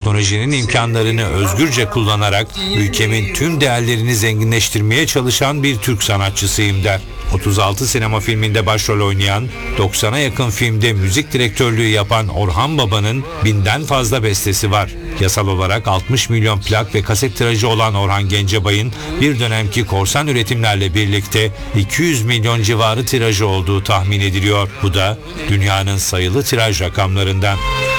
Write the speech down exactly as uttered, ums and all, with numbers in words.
teknolojinin imkanlarını özgürce kullanarak ülkemin tüm değerlerini zenginleştirmeye çalışan bir Türk sanatçısıyım der. otuz altı sinema filminde başrol oynayan, doksana yakın filmde müzik direktörlüğü yapan Orhan Baba'nın binden fazla bestesi var. Yasal olarak altmış milyon plak ve kaset tirajı olan Orhan Gencebay'ın bir dönemki korsan üretimlerle birlikte iki yüz milyon civarı tirajı olduğu tahmin ediliyor. Bu da dünyanın sayılı tiraj rakamlarından.